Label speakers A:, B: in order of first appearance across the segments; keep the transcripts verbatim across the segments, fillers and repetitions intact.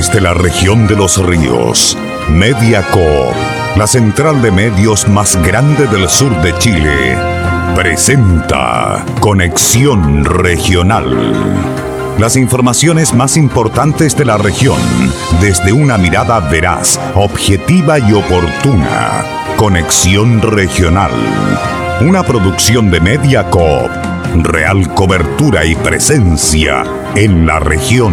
A: Desde la región de los ríos, Mediacoop, la central de medios más grande del sur de Chile, presenta Conexión Regional. Las informaciones más importantes de la región, desde una mirada veraz, objetiva y oportuna. Conexión Regional, una producción de Mediacoop, real cobertura y presencia en la región.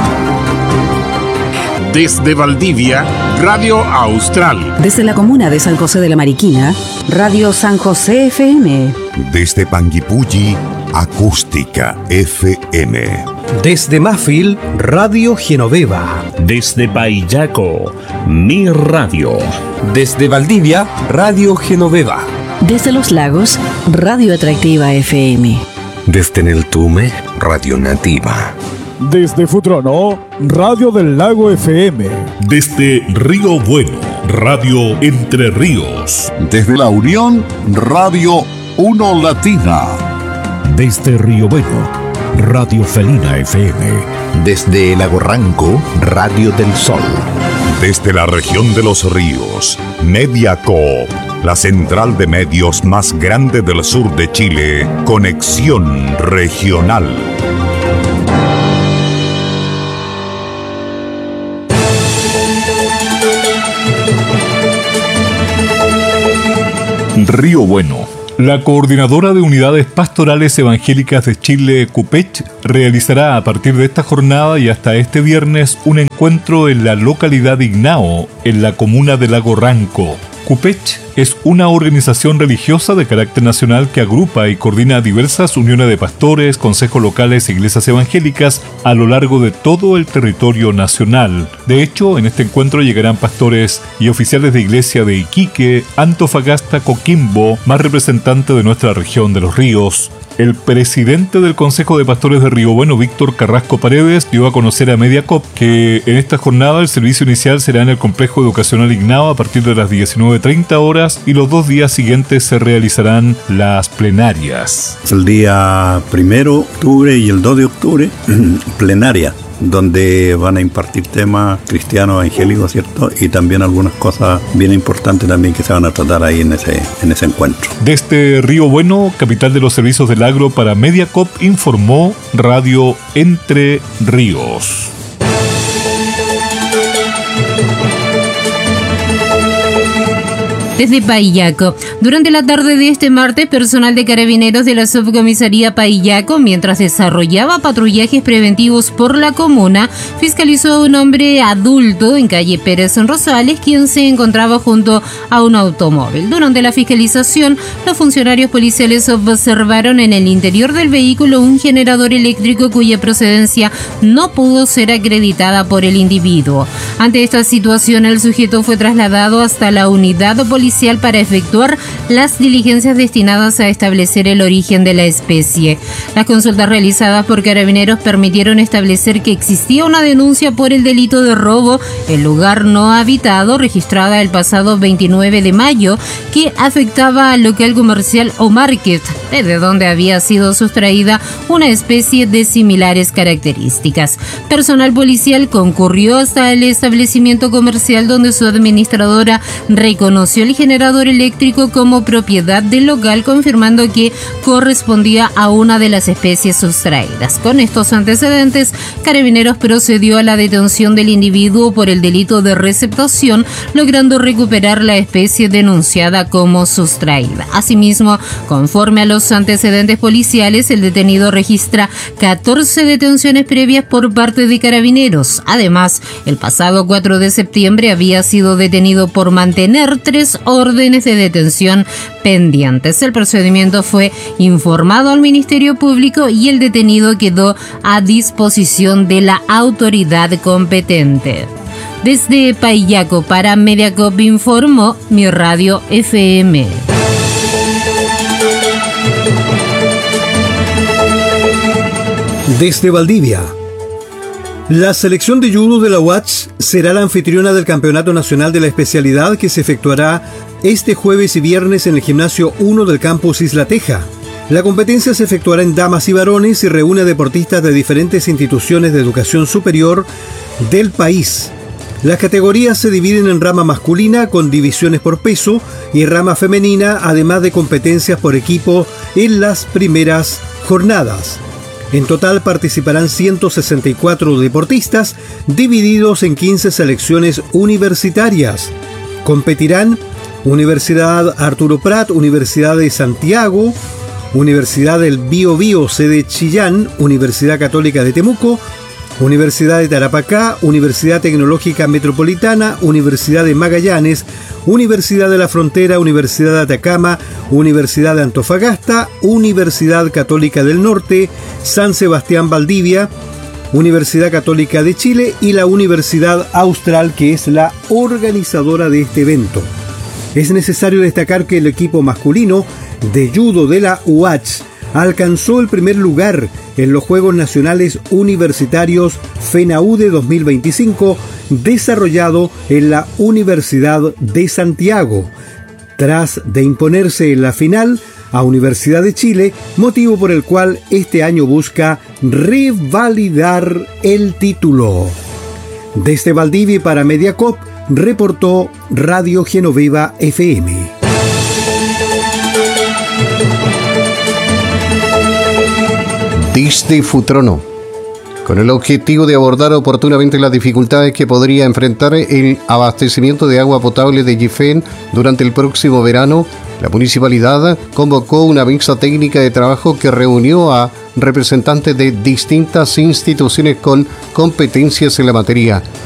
B: Desde Valdivia, Radio Austral.
C: Desde la comuna de San José de la Mariquina, Radio San José F M.
A: Desde Panguipulli, Acústica F M.
D: Desde Mafil, Radio Genoveva.
E: Desde Paillaco, Mi Radio.
D: Desde Valdivia, Radio Genoveva.
C: Desde Los Lagos, Radio Atractiva F M.
F: Desde Neltume, Radio Nativa.
G: Desde Futrono, Radio del Lago F M.
H: Desde Río Bueno, Radio Entre Ríos.
I: Desde La Unión, Radio Uno Latina.
J: Desde Río Bueno, Radio Felina F M.
K: Desde Lago Ranco, Radio del Sol.
A: Desde la región de los ríos, Mediacoop, la central de medios más grande del sur de Chile, Conexión Regional.
H: Río Bueno. La Coordinadora de Unidades Pastorales Evangélicas de Chile, CUPECH, realizará a partir de esta jornada y hasta este viernes un encuentro en la localidad de Ignao, en la comuna de Lago Ranco. CUPECH es una organización religiosa de carácter nacional que agrupa y coordina diversas uniones de pastores, consejos locales e iglesias evangélicas a lo largo de todo el territorio nacional. De hecho, en este encuentro llegarán pastores y oficiales de iglesia de Iquique, Antofagasta, Coquimbo, más representantes de nuestra región de los ríos. El presidente del Consejo de Pastores de Río Bueno, Víctor Carrasco Paredes, dio a conocer a Mediacoop que en esta jornada el servicio inicial será en el Complejo Educacional Ignao a partir de las diecinueve treinta horas y los dos días siguientes se realizarán las plenarias.
L: El día primero de octubre y el dos de octubre, plenaria, donde van a impartir temas cristianos evangélicos, ¿cierto? Y también algunas cosas bien importantes también que se van a tratar ahí en ese, en ese encuentro.
H: Desde Río Bueno, capital de los servicios del agro para Mediacoop, informó Radio Entre Ríos.
M: Desde Paillaco. Durante la tarde de este martes, personal de carabineros de la subcomisaría Paillaco, mientras desarrollaba patrullajes preventivos por la comuna, fiscalizó a un hombre adulto en calle Pérez en Rosales, quien se encontraba junto a un automóvil. Durante la fiscalización, los funcionarios policiales observaron en el interior del vehículo un generador eléctrico cuya procedencia no pudo ser acreditada por el individuo. Ante esta situación, el sujeto fue trasladado hasta la unidad policial para efectuar las diligencias destinadas a establecer el origen de la especie. Las consultas realizadas por carabineros permitieron establecer que existía una denuncia por el delito de robo en lugar no habitado registrada el pasado veintinueve de mayo que afectaba al local comercial O Market, desde donde había sido sustraída una especie de similares características. Personal policial concurrió hasta el establecimiento comercial donde su administradora reconoció el generador eléctrico como propiedad del local, confirmando que correspondía a una de las especies sustraídas. Con estos antecedentes, Carabineros procedió a la detención del individuo por el delito de receptación, logrando recuperar la especie denunciada como sustraída. Asimismo, conforme a los antecedentes policiales, el detenido registra catorce detenciones previas por parte de Carabineros. Además, el pasado cuatro de septiembre había sido detenido por mantener tres órdenes de detención pendientes. El procedimiento fue informado al Ministerio Público y el detenido quedó a disposición de la autoridad competente. Desde Paillaco para Mediacoop informó Mi Radio F M.
D: Desde Valdivia. La selección de judo de la U A C H será la anfitriona del Campeonato Nacional de la Especialidad que se efectuará este jueves y viernes en el Gimnasio uno del campus Isla Teja. La competencia se efectuará en damas y varones y reúne a deportistas de diferentes instituciones de educación superior del país. Las categorías se dividen en rama masculina con divisiones por peso y rama femenina, además de competencias por equipo en las primeras jornadas. En total participarán ciento sesenta y cuatro deportistas divididos en quince selecciones universitarias. Competirán Universidad Arturo Prat, Universidad de Santiago, Universidad del Bío Bío, sede Chillán, Universidad Católica de Temuco, Universidad de Tarapacá, Universidad Tecnológica Metropolitana, Universidad de Magallanes, Universidad de la Frontera, Universidad de Atacama, Universidad de Antofagasta, Universidad Católica del Norte, San Sebastián Valdivia, Universidad Católica de Chile y la Universidad Austral, que es la organizadora de este evento. Es necesario destacar que el equipo masculino de judo de la U A C H alcanzó el primer lugar en los Juegos Nacionales Universitarios FENAUDE dos mil veinticinco, desarrollado en la Universidad de Santiago, tras de imponerse en la final a Universidad de Chile, motivo por el cual este año busca revalidar el título. Desde Valdivia y para Mediacorp, reportó Radio Genoveva F M.
N: Desde Futrono, con el objetivo de abordar oportunamente las dificultades que podría enfrentar el abastecimiento de agua potable de Yifén durante el próximo verano, la municipalidad convocó una mesa técnica de trabajo que reunió a representantes de distintas instituciones con competencias en la materia.